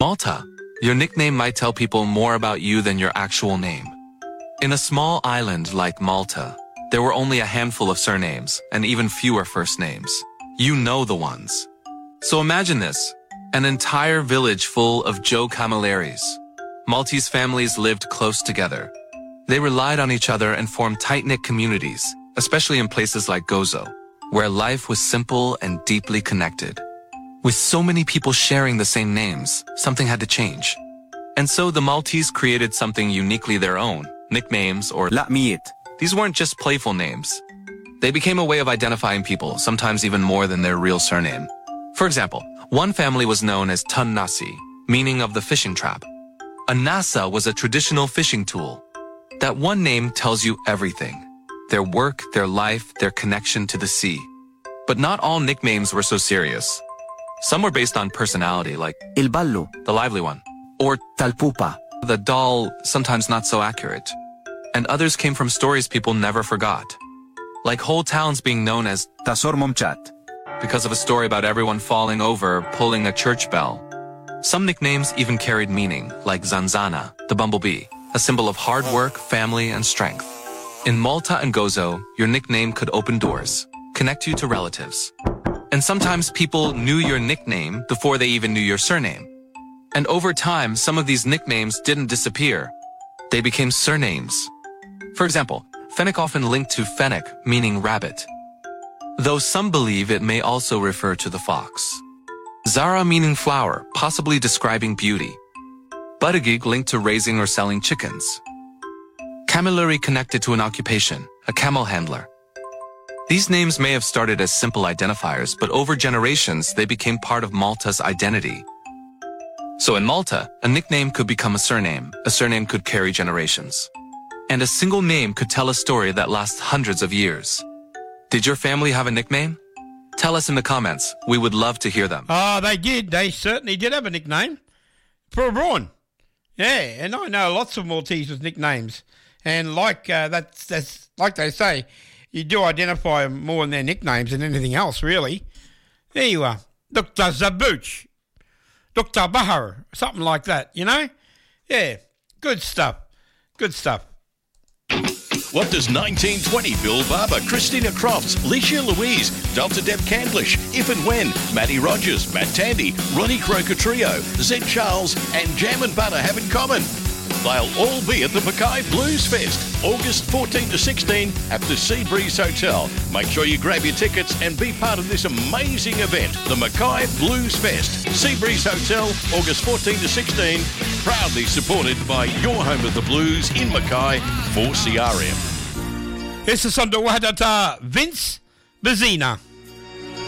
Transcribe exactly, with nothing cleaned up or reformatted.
Malta. Your nickname might tell people more about you than your actual name. In a small island like Malta, there were only a handful of surnames and even fewer first names. You know the ones. So imagine this, an entire village full of Joe Camillaris. Maltese families lived close together. They relied on each other and formed tight-knit communities, especially in places like Gozo, where life was simple and deeply connected. With so many people sharing the same names, something had to change. And so the Maltese created something uniquely their own, nicknames or Laqmiet. These weren't just playful names. They became a way of identifying people, sometimes even more than their real surname. For example, one family was known as Tun Nasi, meaning of the fishing trap. A nasa was a traditional fishing tool. That one name tells you everything. Their work, their life, their connection to the sea. But not all nicknames were so serious. Some were based on personality, like Il Ballo, the lively one, or Talpupa, the dull, sometimes not so accurate. And others came from stories people never forgot, like whole towns being known as Tasor Momchat, because of a story about everyone falling over pulling a church bell. Some nicknames even carried meaning, like Zanzana, the bumblebee, a symbol of hard work, family, and strength. In Malta and Gozo, your nickname could open doors, connect you to relatives. And sometimes people knew your nickname before they even knew your surname. And over time, some of these nicknames didn't disappear. They became surnames. For example, Fennec often linked to Fennec, meaning rabbit, though some believe it may also refer to the fox. Zara meaning flower, possibly describing beauty. Budagig linked to raising or selling chickens. Camilleri connected to an occupation, a camel handler. These names may have started as simple identifiers, but over generations, they became part of Malta's identity. So in Malta, a nickname could become a surname, a surname could carry generations. And a single name could tell a story that lasts hundreds of years. Did your family have a nickname? Tell us in the comments. We would love to hear them. Oh, they did. They certainly did have a nickname. Purabrawn. Yeah, and I know lots of Maltese with nicknames. And like uh, that's, that's like they say, you do identify them more in their nicknames than anything else, really. There you are. Doctor Zabooch. Doctor Bahar. Something like that, you know? Yeah, good stuff. Good stuff. What does nineteen twenty Bill Barber, Christina Crofts, Licia Louise, Doctor Deb Candlish, If and When, Matty Rogers, Matt Tandy, Ronnie Croker Trio, Zed Charles and Jam and Butter have in common? They'll all be at the Mackay Blues Fest, August fourteenth to sixteenth at the Seabreeze Hotel. Make sure you grab your tickets and be part of this amazing event, the Mackay Blues Fest, Seabreeze Hotel, August fourteenth to sixteenth, proudly supported by your home of the blues in Mackay, four C R M. Esse som do Wadata Vince Bezina.